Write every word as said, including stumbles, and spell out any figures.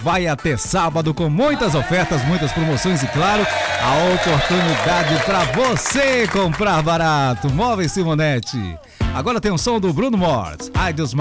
Vai até sábado com muitas ofertas, muitas promoções e, claro, a oportunidade para você comprar barato. Móveis Simonetti. Agora tem um som do Bruno Mars. Ai, Deus.